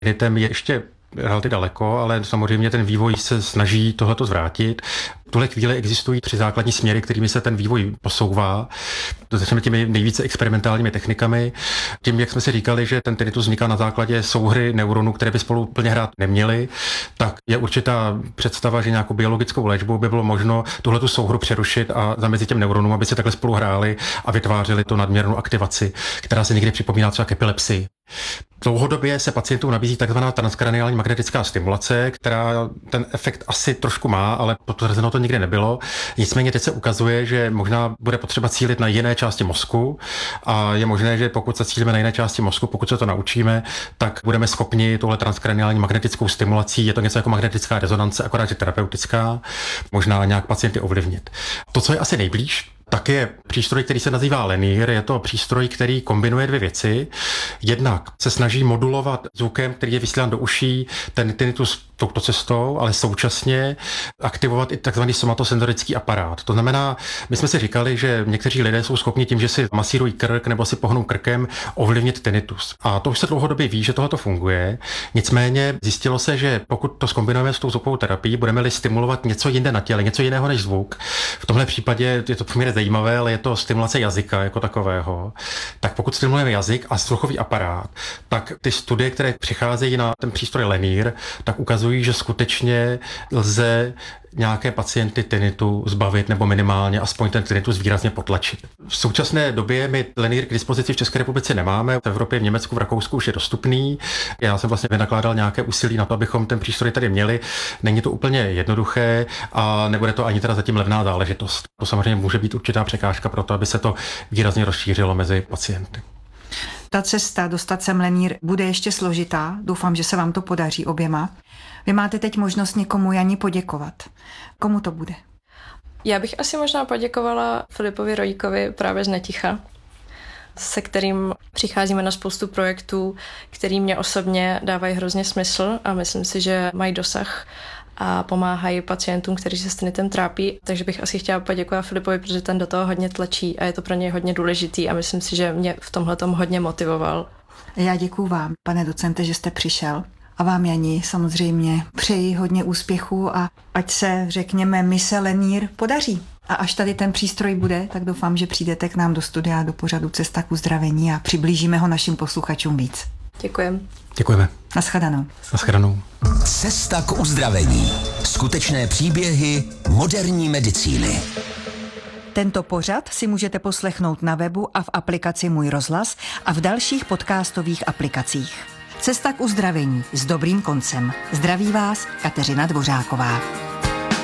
Tinitem je ještě relativně daleko, ale samozřejmě ten vývoj se snaží tohleto zvrátit. V tuhle chvíli existují 3 základní směry, kterými se ten vývoj posouvá. Začneme těmi nejvíce experimentálními technikami. Tím, jak jsme si říkali, že ten tinnitus vzniká na základě souhry neuronů, které by spolu úplně hrát neměly, tak je určitá představa, že nějakou biologickou léčbou by bylo možno tuhletu souhru přerušit a zamezit těm neuronům, aby se takhle spolu hráli a vytvářeli tu nadměrnou aktivaci, která se někdy připomíná třeba k epilepsii. Dlouhodobě se pacientům nabízí takzvaná transkraniální magnetická stimulace, která ten efekt asi trošku má, ale potvrzeno to nikdy nebylo. Nicméně teď se ukazuje, že možná bude potřeba cílit na jiné části mozku a je možné, že pokud se cílíme na jiné části mozku, pokud se to naučíme, tak budeme schopni tohle transkraniální magnetickou stimulací, je to něco jako magnetická rezonance, akorát je terapeutická, možná nějak pacienty ovlivnit. To, co je asi nejblíž, tak je přístroj, který se nazývá Lenir. Je to přístroj, který kombinuje 2 věci. Jednak se snaží modulovat zvukem, který je vysílán do uší, ten tinnitus touto cestou, ale současně aktivovat i takzvaný somatosenzorický aparát. To znamená, my jsme si říkali, že někteří lidé jsou schopni tím, že si masírují krk nebo si pohnou krkem, ovlivnit tinnitus. A to už se dlouhodobě ví, že tohle funguje. Nicméně zjistilo se, že pokud to zkombinujeme s tou zvukovou terapií, budeme-li stimulovat něco jinde na těle, něco jiného než zvuk. V tomhle případě je to poměrně zajímavé, ale je to stimulace jazyka jako takového. Tak pokud stimulujeme jazyk a sluchový aparát, tak ty studie, které přicházejí na ten přístroj Lenir, tak ukazují, že skutečně lze nějaké pacienty tinnitu zbavit nebo minimálně aspoň ten tinnitus výrazně potlačit. V současné době my Lenir k dispozici v České republice nemáme. V Evropě, v Německu, v Rakousku už je dostupný. Já jsem vlastně vynakládal nějaké úsilí na to, abychom ten přístroj tady měli. Není to úplně jednoduché a nebude to ani teda zatím levná záležitost. To samozřejmě může být určitá překážka pro to, aby se to výrazně rozšířilo mezi pacienty. Ta cesta dostat sem Lenir bude ještě složitá. Doufám, že se vám to podaří oběma. Vy máte teď možnost někomu, Jani, poděkovat. Komu to bude? Já bych asi možná poděkovala Filipovi Rojíkovi právě z Neticha, se kterým přicházíme na spoustu projektů, který mě osobně dávají hrozně smysl a myslím si, že mají dosah a pomáhají pacientům, kteří se s tinnitem trápí. Takže bych asi chtěla poděkovat Filipovi, protože ten do toho hodně tlačí a je to pro něj hodně důležitý a myslím si, že mě v tomhletom hodně motivoval. Já děkuju vám, pane docente, že jste přišel. A vám, Jani, samozřejmě přeji hodně úspěchu a ať se, řekněme, mise Lenir podaří. A až tady ten přístroj bude, tak doufám, že přijdete k nám do studia, do pořadu Cesta k uzdravení a přiblížíme ho našim posluchačům víc. Děkujeme. Děkujeme. Naschledanou. Naschledanou. Cesta k uzdravení. Skutečné příběhy moderní medicíny. Tento pořad si můžete poslechnout na webu a v aplikaci Můj rozhlas a v dalších podcastových aplikacích. Cesta k uzdravení s dobrým koncem. Zdraví vás Kateřina Dvořáková.